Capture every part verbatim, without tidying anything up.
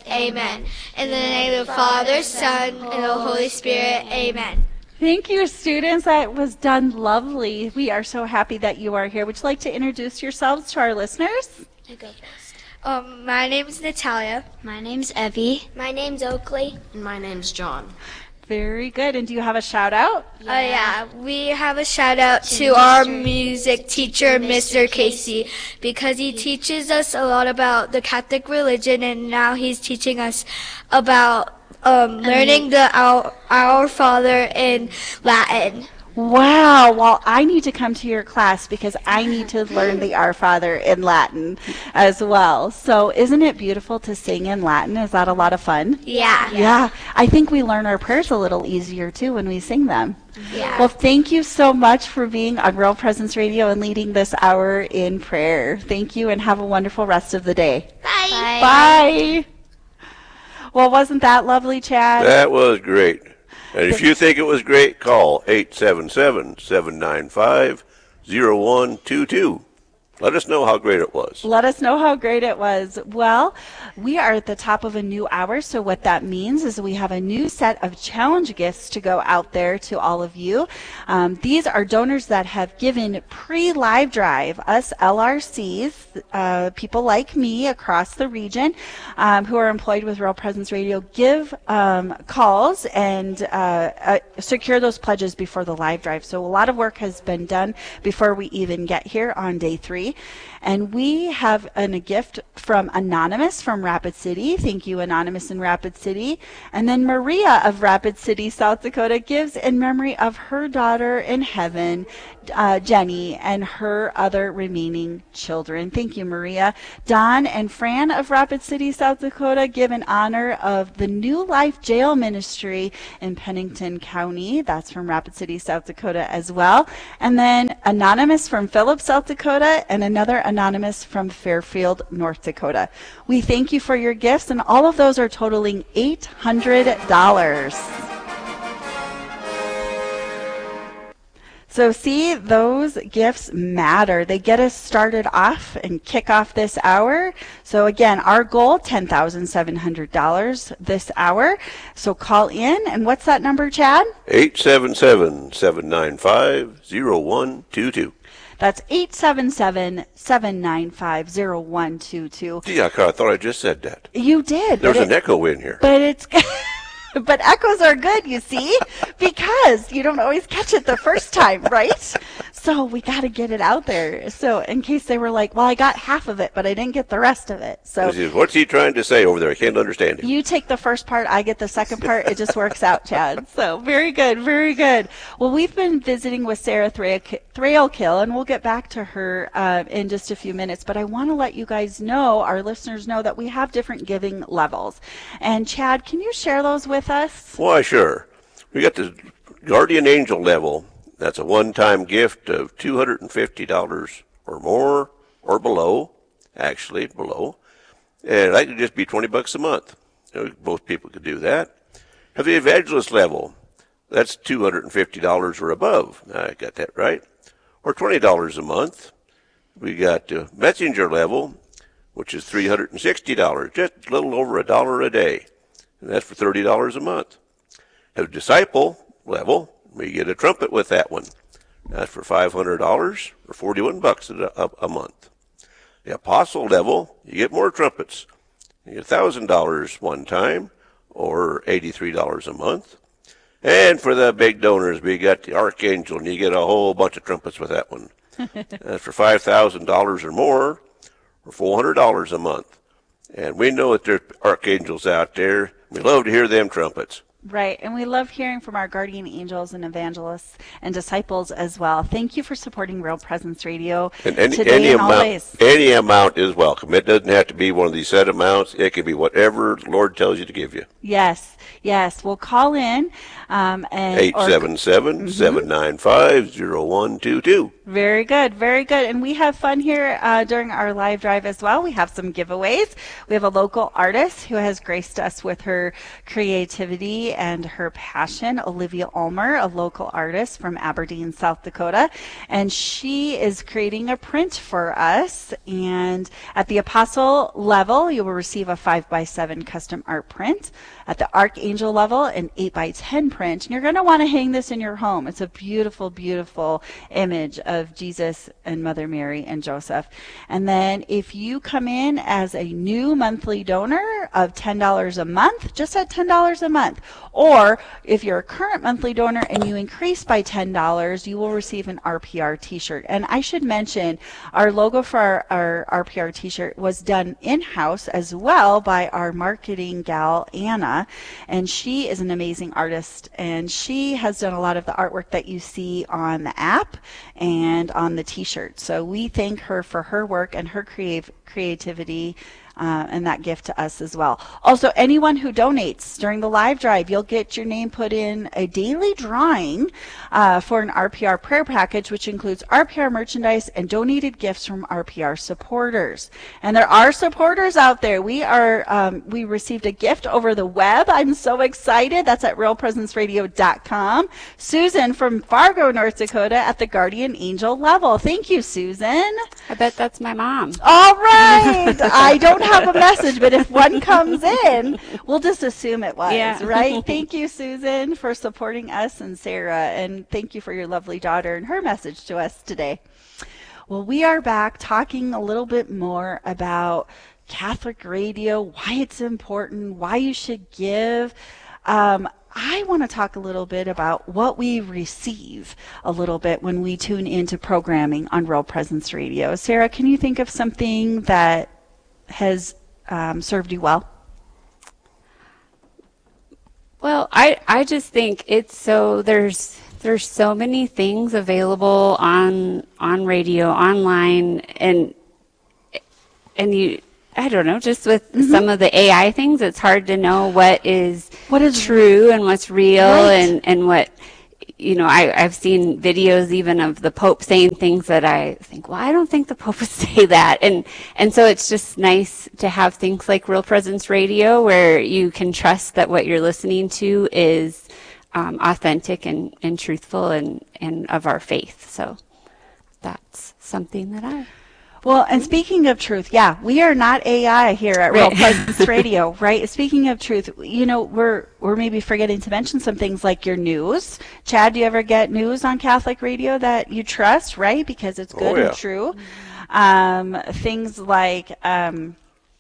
Amen. In the name of the Father, Son, and the Holy Spirit. Amen. Thank you, students. That was done lovely. We are so happy that you are here. Would you like to introduce yourselves to our listeners? I go first. Um, my name's Natalia. My name's Evie. My name's Oakley. And my name's John. Very good. And do you have a shout out? Oh, uh, yeah. We have a shout out to, to our music teacher, Mister Casey, because he teaches us a lot about the Catholic religion, and now he's teaching us about um, learning the Our, Our Father in Latin. Wow. Well, I need to come to your class because I need to learn the Our Father in Latin as well. So isn't it beautiful to sing in Latin? Is that a lot of fun? Yeah. Yeah. I think we learn our prayers a little easier, too, when we sing them. Yeah. Well, thank you so much for being on Real Presence Radio and leading this hour in prayer. Thank you, and have a wonderful rest of the day. Bye. Bye. Bye. Well, wasn't that lovely, Chad? That was great. And if you think it was great, call eight seven seven, seven nine five, zero one two two. Let us know how great it was. Let us know how great it was. Well, we are at the top of a new hour, so what that means is we have a new set of challenge gifts to go out there to all of you. Um, these are donors that have given pre-live drive, us L R Cs, uh, people like me across the region um, who are employed with Real Presence Radio, give um, calls and uh, uh, secure those pledges before the live drive. So a lot of work has been done before we even get here on day three. And we have an, a gift from Anonymous from Rapid City. Thank you, Anonymous in Rapid City. And then Maria of Rapid City, South Dakota, gives in memory of her daughter in heaven, uh, Jenny, and her other remaining children. Thank you, Maria. Don and Fran of Rapid City, South Dakota, give in honor of the New Life Jail Ministry in Pennington County. That's from Rapid City, South Dakota as well. And then Anonymous from Phillips, South Dakota, and another Anonymous from Fairfield, North Dakota. We thank you for your gifts, and all of those are totaling eight hundred dollars. So see, those gifts matter. They get us started off and kick off this hour. So again, our goal, ten thousand seven hundred dollars this hour. So call in, and what's that number, Chad? eight seven seven, seven nine five, zero one two two. That's eight seven seven, seven nine five, zero one two two. Gee, I thought I just said that. You did. There's an it, echo in here. But it's... But echoes are good, you see, because you don't always catch it the first time, right? So we got to get it out there. So in case they were like, well, I got half of it, but I didn't get the rest of it. So what's he trying to say over there? I can't understand him. You take the first part, I get the second part. It just works out, Chad. So very good, very good. Well, we've been visiting with Sarah Thrailkill, and we'll get back to her uh, in just a few minutes. But I want to let you guys know, our listeners know, that we have different giving levels. And Chad, can you share those with us? Why, sure. We got the Guardian Angel level. That's a one-time gift of two hundred fifty dollars or more, or below, actually below. And that could just be twenty bucks a month. You know, both people could do that. Have the Evangelist level. That's two hundred fifty dollars or above. I got that right. Or twenty dollars a month. We got the Messenger level, which is three hundred sixty dollars, just a little over a dollar a day. And that's for thirty dollars a month. Have Disciple level, we get a trumpet with that one. That's for five hundred dollars or forty-one bucks a, a, a month. The Apostle level, you get more trumpets. You get one thousand dollars one time or eighty-three dollars a month. And for the big donors, we got the Archangel, and you get a whole bunch of trumpets with that one. That's for five thousand dollars or more or four hundred dollars a month. And we know that there's archangels out there. We love to hear them trumpets. Right, and we love hearing from our guardian angels and evangelists and disciples as well. Thank you for supporting Real Presence Radio and any, today any and amount, always. Any amount is welcome. It doesn't have to be one of these set amounts. It can be whatever the Lord tells you to give you. Yes, yes. We'll call in. Um, and eight seven seven, seven nine five, zero one two two. Very good, very good. And we have fun here uh, during our live drive as well. We have some giveaways. We have a local artist who has graced us with her creativity and her passion, Olivia Ulmer, a local artist from Aberdeen, South Dakota. And she is creating a print for us. And at the Apostle level, you will receive a five by seven custom art print. At the Archangel level, an eight by ten print. And you're going to want to hang this in your home. It's a beautiful, beautiful image of Jesus and Mother Mary and Joseph. And then if you come in as a new monthly donor of ten dollars a month, just at ten dollars a month, or if you're a current monthly donor and you increase by ten dollars, you will receive an R P R t-shirt. And I should mention, our logo for our, our R P R t-shirt was done in-house as well by our marketing gal, Anna. And she is an amazing artist, and she has done a lot of the artwork that you see on the app and on the t-shirt. So we thank her for her work and her creative creativity uh, and that gift to us as well. Also, anyone who donates during the live drive, you'll get your name put in a daily drawing uh, for an R P R prayer package, which includes R P R merchandise and donated gifts from R P R supporters. And there are supporters out there. We are um, we received a gift over the web. I'm so excited. That's at real presence radio dot com. Susan from Fargo, North Dakota, at the Guardian Angel level. Thank you, Susan. I bet that's my mom. All right. I don't have a message, but if one comes in, we'll just assume it was, Yeah. right? Thank you, Susan, for supporting us, and Sarah, and thank you for your lovely daughter and her message to us today. Well, we are back talking a little bit more about Catholic radio, why it's important, why you should give. Um, I want to talk a little bit about what we receive a little bit when we tune into programming on Real Presence Radio. Sarah, can you think of something that has um, served you well? Well, I, I just think it's so, there's there's so many things available on on radio, online, and and you, I don't know, just with mm-hmm. some of the A I things, it's hard to know what is what is true and what's real, right. and, and what, you know, I, I've seen videos even of the Pope saying things that I think, well, I don't think the Pope would say that. And and so it's just nice to have things like Real Presence Radio where you can trust that what you're listening to is um, authentic and, and truthful and, and of our faith. So that's something that I... Well, and speaking of truth, yeah, we are not A I here at Real Presence Radio, right? Speaking of truth, you know, we're we're maybe forgetting to mention some things like your news. Chad, do you ever get news on Catholic radio that you trust, right? Because it's good oh, yeah. and true. Um, things like, um,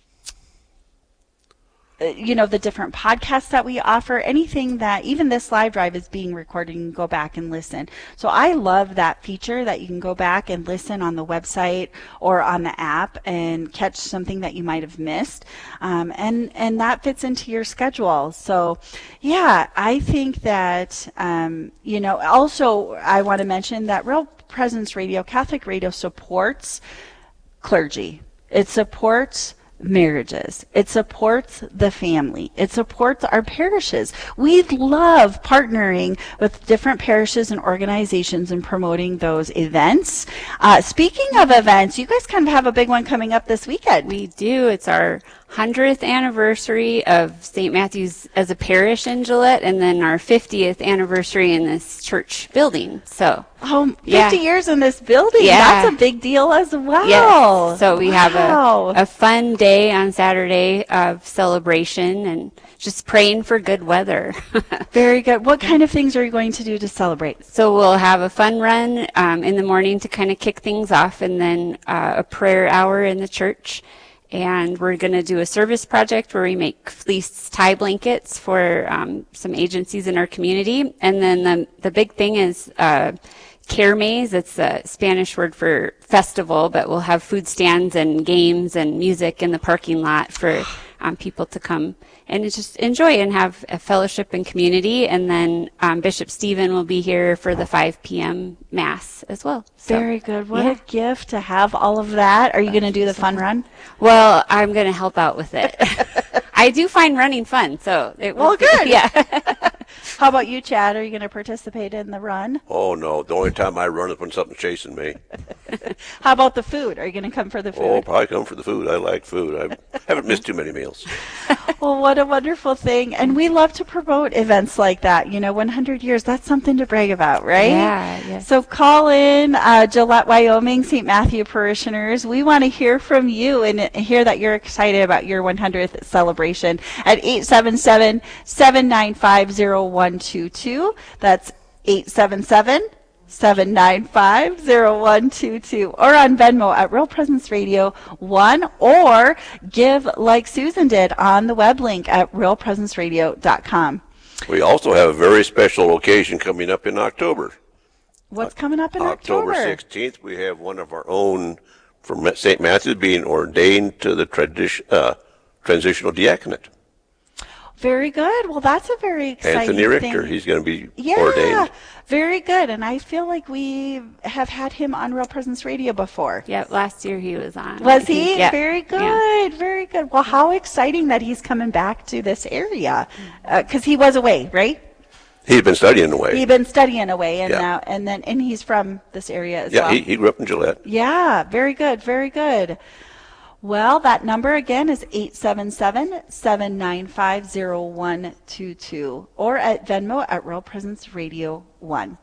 you know, the different podcasts that we offer, anything that, even this live drive is being recorded, you can go back and listen. So I love that feature that you can go back and listen on the website or on the app and catch something that you might have missed. Um, and, and that fits into your schedule. So yeah, I think that, um, you know, also I want to mention that Real Presence Radio, Catholic radio, supports clergy. It supports marriages. It supports the family. It supports our parishes. We love partnering with different parishes and organizations and promoting those events. Uh, speaking of events, you guys kind of have a big one coming up this weekend. We do. It's our hundredth anniversary of Saint Matthew's as a parish in Gillette, and then our fiftieth anniversary in this church building. So, oh, fifty yeah. years in this building. Yeah. That's a big deal as well. Yes. So we wow. have a, a fun day on Saturday of celebration and just praying for good weather. Very good. What kind of things are you going to do to celebrate? So we'll have a fun run um, in the morning to kind of kick things off, and then uh, a prayer hour in the church. And we're going to do a service project where we make fleece tie blankets for um, some agencies in our community. And then the, the big thing is uh, Kermes. It's a Spanish word for festival, but we'll have food stands and games and music in the parking lot for um, people to come and just enjoy and have a fellowship and community. And then um, Bishop Stephen will be here for the five p.m. Mass as well. So, very good. What yeah. a gift to have all of that. Are you going to do the fun run? Well, I'm going to help out with it. I do find running fun, so it will. Well, good. Yeah. How about you, Chad? Are you going to participate in the run? Oh, no. The only time I run is when something's chasing me. How about the food? Are you going to come for the food? Oh, probably come for the food. I like food. I haven't missed too many meals. Well, what a wonderful thing. And we love to promote events like that. You know, one hundred years, that's something to brag about, right? Yeah, yes. So call in, uh, Gillette, Wyoming, Saint Matthew parishioners. We want to hear from you and hear that you're excited about your one hundredth celebration at eight seven seven, seven nine five, zero one two two. That's eight seven seven, seven nine five, zero one two two, or on Venmo at Real Presence Radio one, or give like Susan did on the web link at real presence radio dot com. We also have a very special occasion coming up in October. What's coming up in October? October? sixteenth, we have one of our own from Saint Matthew being ordained to the tradition, uh, transitional diaconate. Very good. Well, that's a very exciting Anthony Richter, thing. he's going to be Yeah, ordained. very good. And I feel like we have had him on Real Presence Radio before. Yeah, last year he was on. Was I he? think. Yeah. Very good. Yeah. Very good. Well, how exciting that he's coming back to this area. Because he was away, right? He's been studying away. He'd been studying away, and Yeah. now and then and he's from this area as yeah, well. he, he grew up in Gillette. Yeah, very good, very good. Well, that number again is eight seven seven, seven nine five, zero one two two, or at Venmo at Real Presence Radio one.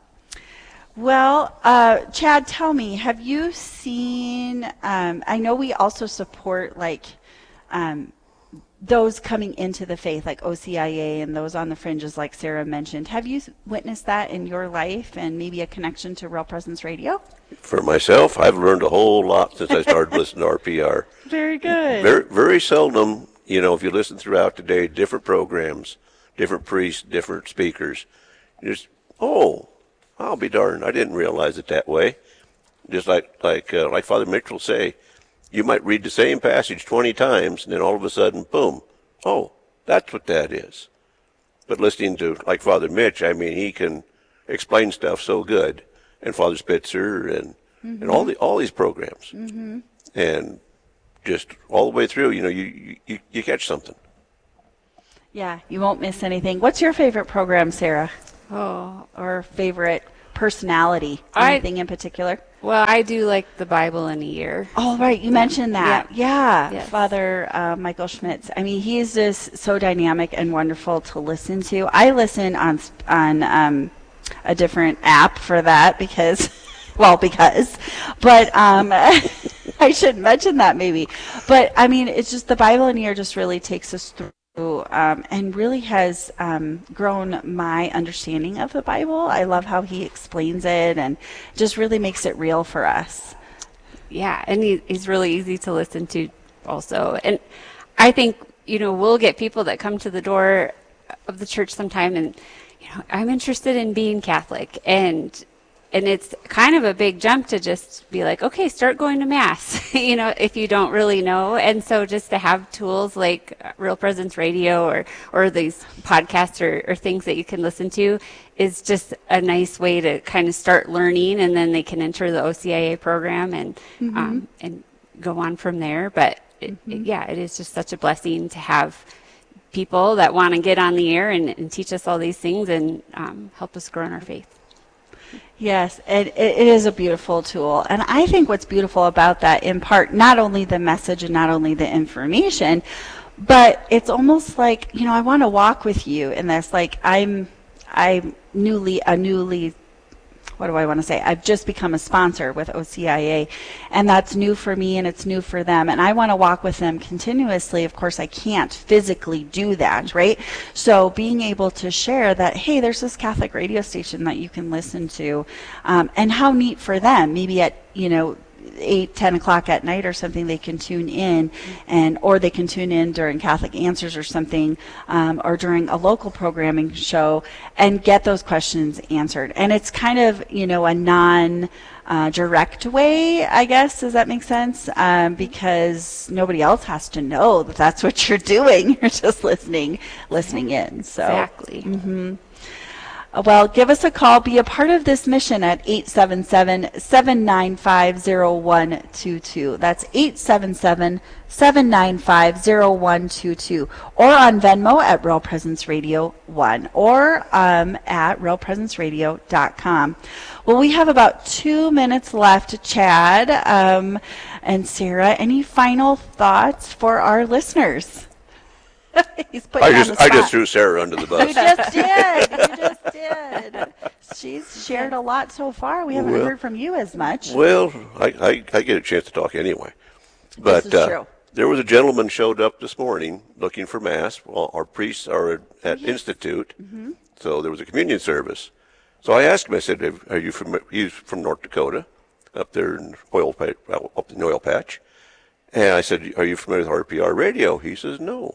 Well, uh, Chad, tell me, have you seen, um, I know we also support like um, those coming into the faith, like O C I A and those on the fringes, like Sarah mentioned. Have you witnessed that in your life and maybe a connection to Real Presence Radio? For myself, I've learned a whole lot since I started listening to R P R. Very good. Very, very seldom, you know, if you listen throughout the day, different programs, different priests, different speakers, you just, oh, I'll be darned, I didn't realize it that way. Just like like uh, like Father Mitchell say, you might read the same passage twenty times, and then all of a sudden, boom, oh, that's what that is. But listening to, like Father Mitch, I mean, he can explain stuff so good, and Father Spitzer, and mm-hmm. and all the all these programs, mm-hmm. and just all the way through, you know, you, you you catch something. Yeah, you won't miss anything. What's your favorite program, Sarah? Oh, Or favorite personality? I- Anything in particular? well, I do like the Bible in a year. Oh, right. You mentioned that. Yeah. Yes. Father uh, Michael Schmitz. I mean, he is just so dynamic and wonderful to listen to. I listen on on um, a different app for that because, well, because, but um, I shouldn't mention that maybe. But, I mean, it's just the Bible in a year just really takes us through. Um, and really has um, grown my understanding of the Bible. I love how he explains it and just really makes it real for us. Yeah, and he, he's really easy to listen to also. And I think, you know, we'll get people that come to the door of the church sometime and, you know, I'm interested in being Catholic. And and it's kind of a big jump to just be like, okay, start going to Mass, you know, if you don't really know. And so just to have tools like Real Presence Radio or, or these podcasts or, or things that you can listen to is just a nice way to kind of start learning, and then they can enter the O C I A program and mm-hmm. um, and go on from there. But it, mm-hmm. it, yeah, it is just such a blessing to have people that want to get on the air and, and teach us all these things and um, help us grow in our faith. Yes, it, it is a beautiful tool. And I think what's beautiful about that, in part, not only the message and not only the information, but it's almost like, you know, I want to walk with you in this. Like I'm, I'm newly, a newly, what do I want to say? I've just become a sponsor with O C I A, and that's new for me and it's new for them. And I want to walk with them continuously. Of course, I can't physically do that, right? So being able to share that, hey, there's this Catholic radio station that you can listen to, um, and how neat for them. Maybe at, you know, eight, ten o'clock at night or something, they can tune in, and or they can tune in during Catholic Answers or something, um, or during a local programming show and get those questions answered. And it's kind of, you know, a non uh, direct way, I guess. Does that make sense? Um, because nobody else has to know that that's what you're doing. You're just listening, listening in. So Exactly. Mm-hmm. Well, give us a call. Be a part of this mission at eight seven seven, seven nine five, zero one two two. That's eight seven seven, seven nine five, zero one two two. Or on Venmo at Real Presence Radio one, or um, at real presence radio dot com. Well, we have about two minutes left, Chad um, and Sarah. Any final thoughts for our listeners? He's putting I you on just the I spot. just threw Sarah under the bus. You just did. You just did. She's shared a lot so far. We haven't Well- heard from you as much. Well, I, I, I get a chance to talk anyway. But is uh, true. there was a gentleman showed up this morning looking for Mass. Well, our priests are at, at Institute, Mm-hmm. so there was a communion service. So I asked him, I said, are you from, he's from North Dakota, up there in oil, pa- up in the oil patch. And I said, are you familiar with R P R radio? He says, no.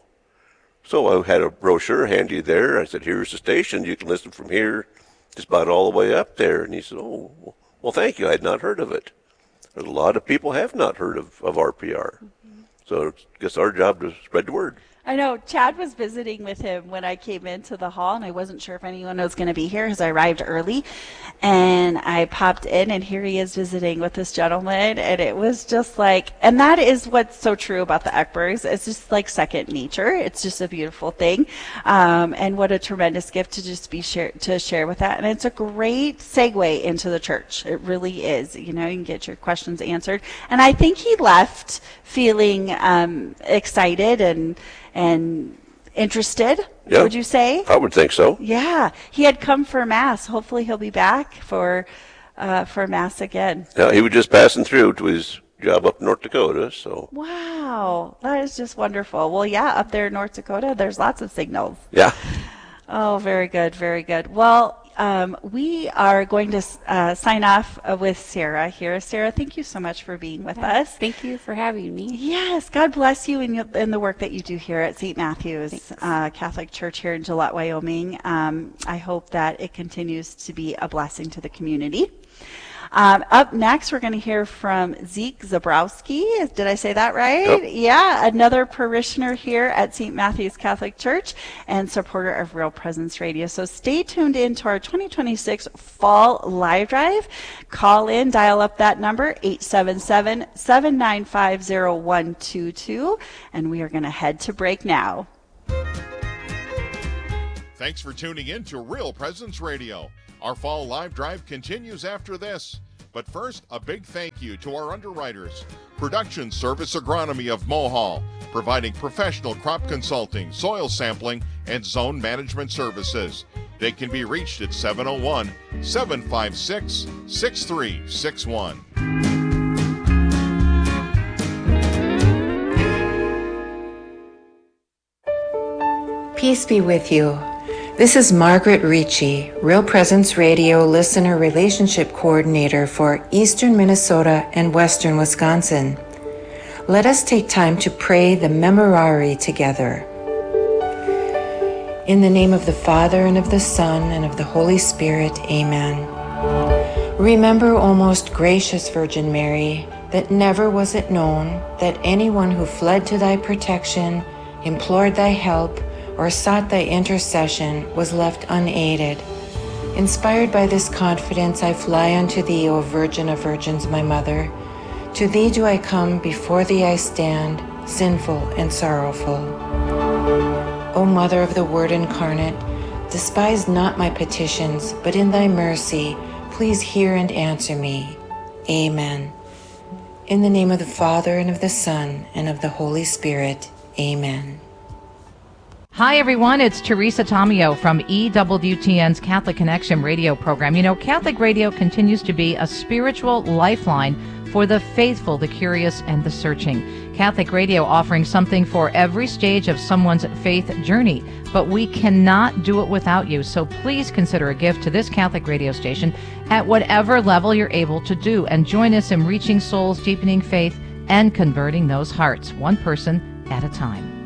So I had a brochure handy there. I said, here's the station. You can listen from here just about all the way up there. And he said, oh, well, thank you. I had not heard of it. A lot of people have not heard of, of R P R. Mm-hmm. So it's just our job to spread the word. I know Chad was visiting with him when I came into the hall, and I wasn't sure if anyone was going to be here because I arrived early. And I popped in, and here he is visiting with this gentleman. And it was just like, and that is what's so true about the Eckbergs. It's just like second nature. It's just a beautiful thing. Um, and what a tremendous gift to just be share, to share with that. And it's a great segue into the church. It really is. You know, you can get your questions answered. And I think he left feeling um, excited and and interested, Yeah. would you say? I would think so. Yeah, he had come for Mass. Hopefully he'll be back for uh, for Mass again. Yeah, he was just passing through to his job up in North Dakota. So Wow, that is just wonderful. Well, yeah, up there in North Dakota, there's lots of signals. yeah, Oh, very good, very good. Well, um, we are going to uh, sign off uh, with Sarah here. Sarah, thank you so much for being with us. Thank you for having me. Yes, God bless you in, your, in the work that you do here at Saint Matthew's uh, Catholic Church here in Gillette, Wyoming. Um, I hope that it continues to be a blessing to the community. Um, up next, we're going to hear from Zeke Zabrowski. Did I say that right? Yep. Yeah, another parishioner here at Saint Matthew's Catholic Church and supporter of Real Presence Radio. So stay tuned in to our twenty twenty-six Fall Live Drive. Call in, dial up that number, eight seven seven, seven nine five, zero one two two, and we are going to head to break now. Thanks for tuning in to Real Presence Radio. Our Fall Live Drive continues after this. But first, a big thank you to our underwriters. Production Service Agronomy of Mohall, providing professional crop consulting, soil sampling, and zone management services. They can be reached at seven oh one, seven five six, six three six one. Peace be with you. This is Margaret Ricci, Real Presence Radio Listener Relationship Coordinator for Eastern Minnesota and Western Wisconsin. Let us take time to pray the Memorare together. In the name of the Father, and of the Son, and of the Holy Spirit, amen. Remember, O most gracious Virgin Mary, that never was it known that anyone who fled to thy protection, implored thy help, or sought thy intercession was left unaided. Inspired by this confidence, I fly unto thee, O Virgin of Virgins, my Mother. To thee do I come, before thee I stand, sinful and sorrowful. O Mother of the Word incarnate, despise not my petitions, but in thy mercy, please hear and answer me. Amen. In the name of the Father, and of the Son, and of the Holy Spirit, amen. Hi, everyone. It's Teresa Tomeo from E W T N's Catholic Connection radio program. You know, Catholic radio continues to be a spiritual lifeline for the faithful, the curious, and the searching. Catholic radio offering something for every stage of someone's faith journey. But we cannot do it without you. So please consider a gift to this Catholic radio station at whatever level you're able to do. And join us in reaching souls, deepening faith, and converting those hearts, one person at a time.